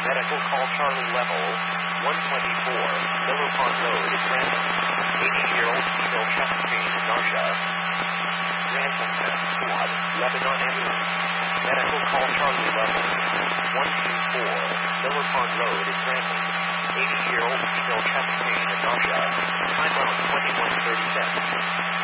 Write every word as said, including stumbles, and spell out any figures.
Medical call Charlie level one twenty-four, Miller Pond Road, Grantham. eighty-year-old female chest pain and nausea. Grantham Squad, Lebanon ambulance. Medical call Charlie level one two four, Miller Pond Road, Grantham. eighty-year-old female chest pain and nausea. Time out twenty-one thirty-six.